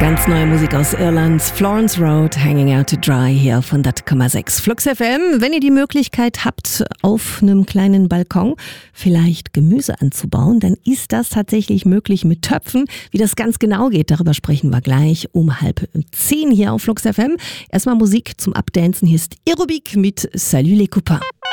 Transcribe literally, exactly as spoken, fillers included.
Ganz neue Musik aus Irland. Florence Road, Hanging Out to Dry hier von dat Komma sechs. Flux F M, wenn ihr die Möglichkeit habt, auf einem kleinen Balkon vielleicht Gemüse anzubauen, dann ist das tatsächlich möglich mit Töpfen. Wie das ganz genau geht, darüber sprechen wir gleich um halb zehn hier auf Flux F M. Erstmal Musik zum Abdancen. Hier ist Aerobic mit Salut les copains.